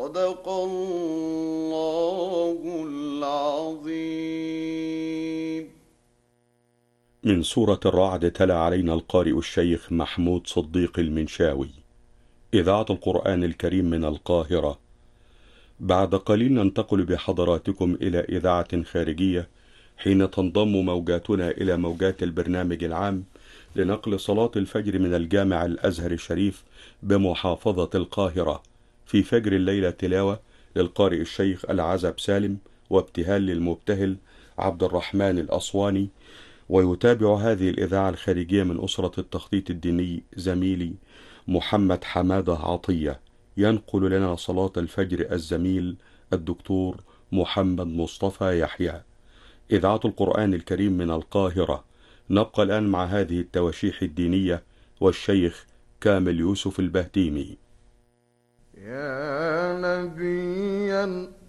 صدق الله العظيم. من سورة الرعد تلا علينا القارئ الشيخ محمود صديق المنشاوي. إذاعة القرآن الكريم من القاهرة. بعد قليل ننتقل بحضراتكم إلى إذاعة خارجية، حين تنضم موجاتنا إلى موجات البرنامج العام لنقل صلاة الفجر من الجامع الأزهر الشريف بمحافظة القاهرة. في فجر الليلة تلاوة للقارئ الشيخ العزب سالم، وابتهال للمبتهل عبد الرحمن الأصواني. ويتابع هذه الإذاعة الخارجية من أسرة التخطيط الديني زميلي محمد حمادة عطية. ينقل لنا صلاة الفجر الزميل الدكتور محمد مصطفى يحيى. إذاعة القرآن الكريم من القاهرة. نبقى الآن مع هذه التواشيح الدينية والشيخ كامل يوسف البهتيمي. يا نبيا